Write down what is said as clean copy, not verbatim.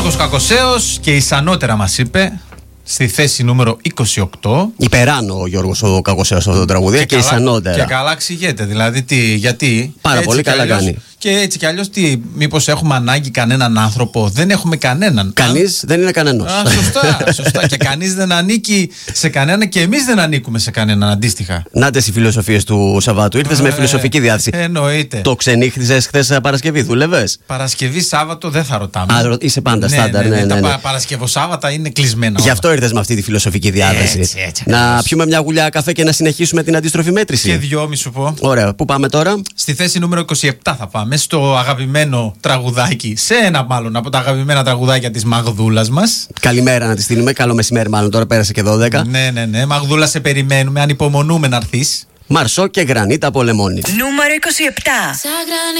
Γιώργος Κακοσέος και ισανότερα μας είπε. Στη θέση νούμερο 28. Υπεράνω ο Γιώργος ο Κακοσέος αυτό το τραγούδι και ισανότερα. Και καλά εξηγείται. Δηλαδή, γιατί. Πάρα πολύ καλά κάνει. Και έτσι κι αλλιώς, μήπως έχουμε ανάγκη κανέναν άνθρωπο? Δεν έχουμε κανέναν. Κανείς δεν είναι κανένας. Σωστά. Και κανείς δεν ανήκει σε κανέναν και εμείς δεν ανήκουμε σε κανέναν αντίστοιχα. Νάτες οι φιλοσοφίες του Σαββάτου. Ήρθες με φιλοσοφική διάθεση. Εννοείται. Το ξενύχτησες χθες Παρασκευή, δούλευες? Παρασκευή, Σάββατο δεν θα ρωτάμε. Είσαι πάντα στάνταρ. Ναι. Τα Παρασκευοσάββατα είναι κλεισμένα. Γι' αυτό ήρθες με αυτή τη φιλοσοφική διάθεση. Έτσι, να πιούμε μια γουλιά καφέ και να συνεχίσουμε την αντίστροφη μέτρηση. Και δυο, μη σου πω. Ωραία, πού πάμε τώρα? Στη θέση νούμερο 27 θα πάμε, στο αγαπημένο τραγουδάκι, σε ένα μάλλον από τα αγαπημένα τραγουδάκια της Μαγδούλας μας. Καλημέρα να τη στείλουμε, καλό μεσημέρι μάλλον, τώρα πέρασε και 12. Ναι, Μαγδούλα, σε περιμένουμε, ανυπομονούμε να έρθεις. Μαρσό και Γρανίτα από Λεμόνι. Νούμερο 27.